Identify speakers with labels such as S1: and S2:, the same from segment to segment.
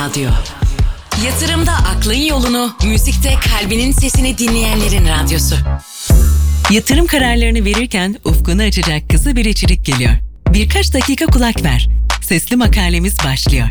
S1: Radyo. Yatırımda aklın yolunu, müzikte kalbinin sesini dinleyenlerin radyosu.
S2: Yatırım kararlarını verirken ufkunu açacak kısa bir içerik geliyor. Birkaç dakika kulak ver. Sesli makalemiz başlıyor.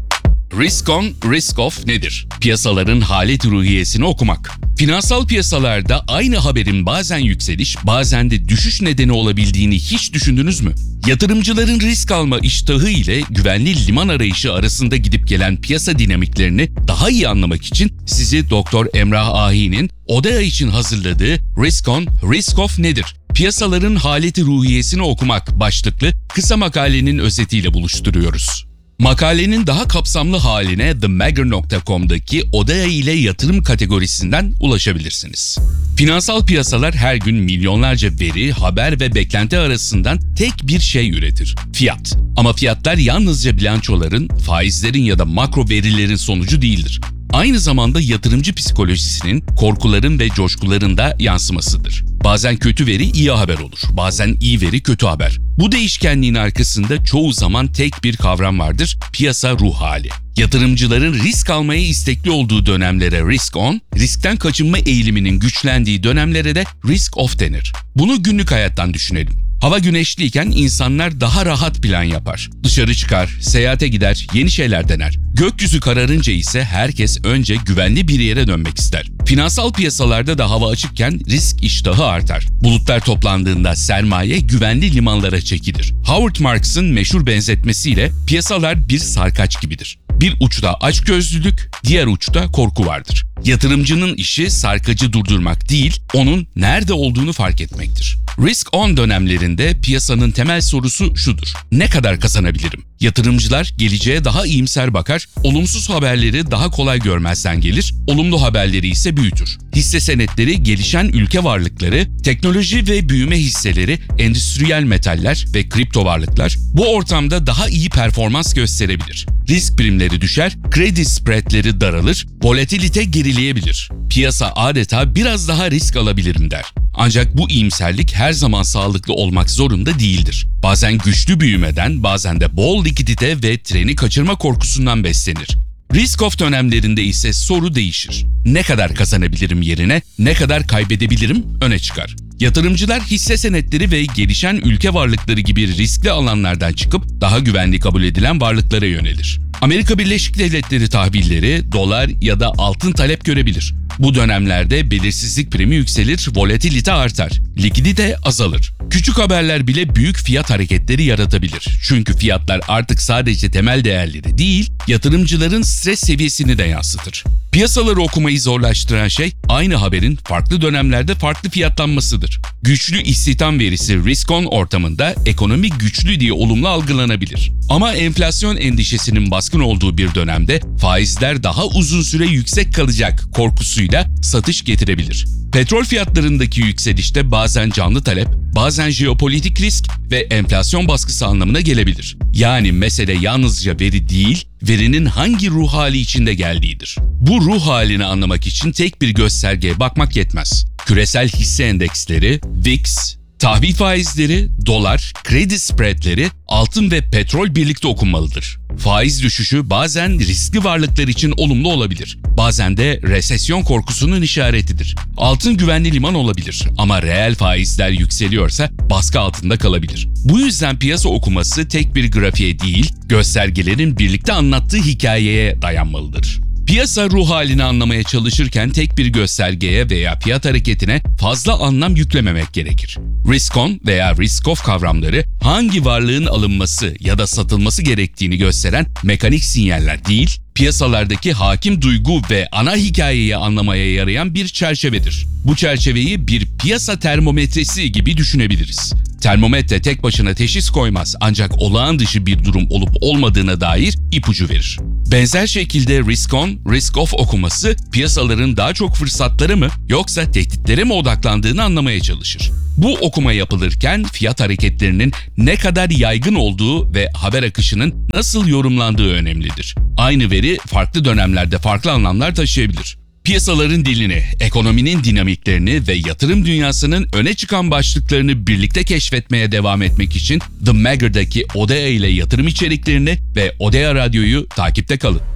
S3: Risk on, risk off nedir? Piyasaların halet ruhiyesini okumak. Finansal piyasalarda aynı haberin bazen yükseliş, bazen de düşüş nedeni olabildiğini hiç düşündünüz mü? Yatırımcıların risk alma iştahı ile güvenli liman arayışı arasında gidip gelen piyasa dinamiklerini daha iyi anlamak için sizi Dr. Emrah Ahi'nin ODEA için hazırladığı Risk on, Risk off nedir? Piyasaların haleti ruhiyesini okumak başlıklı kısa makalenin özetiyle buluşturuyoruz. Makalenin daha kapsamlı haline themagger.com'daki ODEA ile yatırım kategorisinden ulaşabilirsiniz. Finansal piyasalar her gün milyonlarca veri, haber ve beklenti arasından tek bir şey üretir: fiyat. Ama fiyatlar yalnızca bilançoların, faizlerin ya da makro verilerin sonucu değildir. Aynı zamanda yatırımcı psikolojisinin, korkuların ve coşkuların da yansımasıdır. Bazen kötü veri iyi haber olur, bazen iyi veri kötü haber. Bu değişkenliğin arkasında çoğu zaman tek bir kavram vardır: piyasa ruh hali. Yatırımcıların risk almaya istekli olduğu dönemlere risk on, riskten kaçınma eğiliminin güçlendiği dönemlere de risk off denir. Bunu günlük hayattan düşünelim. Hava güneşliyken insanlar daha rahat plan yapar. Dışarı çıkar, seyahate gider, yeni şeyler dener. Gökyüzü kararınca ise herkes önce güvenli bir yere dönmek ister. Finansal piyasalarda da hava açıkken risk iştahı artar. Bulutlar toplandığında sermaye güvenli limanlara çekilir. Howard Marks'ın meşhur benzetmesiyle piyasalar bir sarkaç gibidir. Bir uçta açgözlülük, diğer uçta korku vardır. Yatırımcının işi sarkacı durdurmak değil, onun nerede olduğunu fark etmektir. Risk on dönemlerinde piyasanın temel sorusu şudur: ne kadar kazanabilirim? Yatırımcılar geleceğe daha iyimser bakar, olumsuz haberleri daha kolay görmezden gelir, olumlu haberleri ise büyütür. Hisse senetleri, gelişen ülke varlıkları, teknoloji ve büyüme hisseleri, endüstriyel metaller ve kripto varlıklar bu ortamda daha iyi performans gösterebilir. Risk primleri düşer, kredi spreadleri daralır, volatilite gerileyebilir. Piyasa adeta biraz daha risk alabilirim der. Ancak bu iyimserlik her zaman sağlıklı olmak zorunda değildir. Bazen güçlü büyümeden, bazen de bol likidite ve treni kaçırma korkusundan beslenir. Risk off dönemlerinde ise soru değişir. Ne kadar kazanabilirim yerine ne kadar kaybedebilirim öne çıkar. Yatırımcılar hisse senetleri ve gelişen ülke varlıkları gibi riskli alanlardan çıkıp daha güvenli kabul edilen varlıklara yönelir. Amerika Birleşik Devletleri tahvilleri, dolar ya da altın talep görebilir. Bu dönemlerde belirsizlik primi yükselir, volatilite artar, likidite azalır. Küçük haberler bile büyük fiyat hareketleri yaratabilir. Çünkü fiyatlar artık sadece temel değerleri değil, yatırımcıların stres seviyesini de yansıtır. Piyasaları okumayı zorlaştıran şey aynı haberin farklı dönemlerde farklı fiyatlanmasıdır. Güçlü istihdam verisi risk on ortamında ekonomi güçlü diye olumlu algılanabilir. Ama enflasyon endişesinin baskın olduğu bir dönemde faizler daha uzun süre yüksek kalacak korkusuyla satış getirebilir. Petrol fiyatlarındaki yükselişte bazen canlı talep, bazen jeopolitik risk ve enflasyon baskısı anlamına gelebilir. Yani mesele yalnızca veri değil, verinin hangi ruh hali içinde geldiğidir. Bu ruh halini anlamak için tek bir göstergeye bakmak yetmez. Küresel hisse endeksleri, VIX, tahvil faizleri, dolar, kredi spreadleri, altın ve petrol birlikte okunmalıdır. Faiz düşüşü bazen riskli varlıklar için olumlu olabilir. Bazen de resesyon korkusunun işaretidir. Altın güvenli liman olabilir ama reel faizler yükseliyorsa baskı altında kalabilir. Bu yüzden piyasa okuması tek bir grafiğe değil, göstergelerin birlikte anlattığı hikayeye dayanmalıdır. Piyasa ruh halini anlamaya çalışırken tek bir göstergeye veya fiyat hareketine fazla anlam yüklememek gerekir. Risk on veya risk off kavramları hangi varlığın alınması ya da satılması gerektiğini gösteren mekanik sinyaller değil, piyasalardaki hakim duygu ve ana hikayeyi anlamaya yarayan bir çerçevedir. Bu çerçeveyi bir piyasa termometresi gibi düşünebiliriz. Termometre tek başına teşhis koymaz, ancak olağan dışı bir durum olup olmadığına dair ipucu verir. Benzer şekilde risk on, risk off okuması piyasaların daha çok fırsatlara mı yoksa tehditlere mi odaklandığını anlamaya çalışır. Bu okuma yapılırken fiyat hareketlerinin ne kadar yaygın olduğu ve haber akışının nasıl yorumlandığı önemlidir. Aynı veri farklı dönemlerde farklı anlamlar taşıyabilir. Piyasaların dilini, ekonominin dinamiklerini ve yatırım dünyasının öne çıkan başlıklarını birlikte keşfetmeye devam etmek için The Magger'daki ODEA ile yatırım içeriklerini ve ODEA Radyo'yu takipte kalın.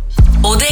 S1: Oda